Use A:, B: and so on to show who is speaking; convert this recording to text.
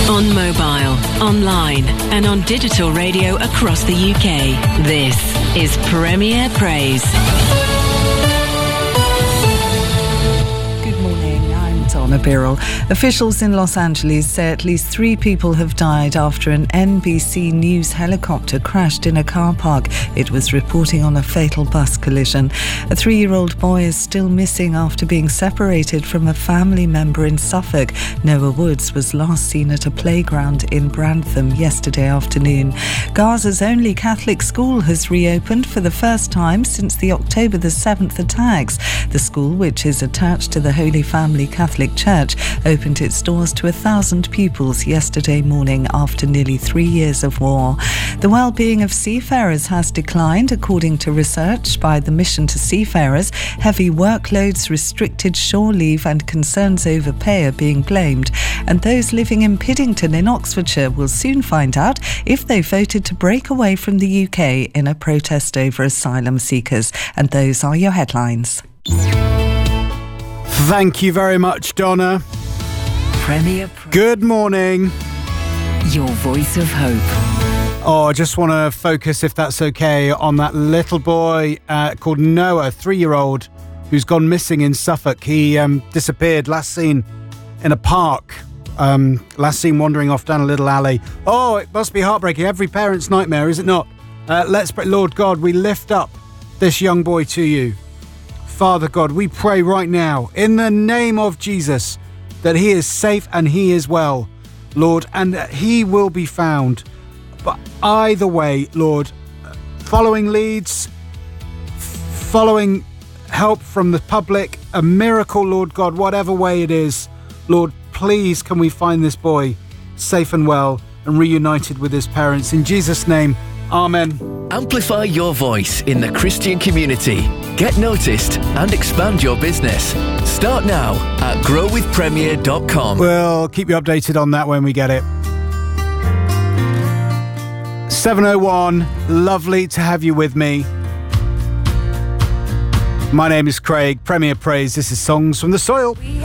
A: On mobile, online and on digital radio across the UK. This is Premier Praise.
B: Donna Birrell. Officials in Los Angeles say at least 3 people have died after an NBC News helicopter crashed in a car park. It was reporting on a fatal bus collision. A 3-year-old boy is still missing after being separated from a family member in Suffolk. Noah Woods was last seen at a playground in Brantham yesterday afternoon. Gaza's only Catholic school has reopened for the first time since the October the 7th attacks. The school, which is attached to the Holy Family Catholic Church, opened its doors to 1,000 pupils yesterday morning after nearly 3 years of war. The well-being of seafarers has declined, according to research by the Mission to Seafarers. Heavy workloads, restricted shore leave and concerns over pay are being blamed. And those living in Piddington in Oxfordshire will soon find out if they voted to break away from the UK in a protest over asylum seekers. And those are your headlines.
C: Thank you very much, Donna.
A: Premier.
C: Good morning.
A: Your voice of hope.
C: Oh, I just want to focus, if that's okay, on that little boy called Noah, 3-year-old, who's gone missing in Suffolk. He disappeared, last seen in a park, last seen wandering off down a little alley. Oh, it must be heartbreaking. Every parent's nightmare, is it not? Let's pray. Lord God, we lift up this young boy to you. Father God, we pray right now, in the name of Jesus, that he is safe and he is well, Lord, and that he will be found. But either way, Lord, following leads, following help from the public, a miracle, Lord God, whatever way it is, Lord, please can we find this boy safe and well and reunited with his parents. In Jesus' name, Amen.
D: Amplify your voice in the Christian community. Get noticed and expand your business. Start now at growwithpremier.com.
C: We'll keep you updated on that when we get it. 7:01, lovely to have you with me. My name is Craig, Premier Praise. This is Songs from the Soil.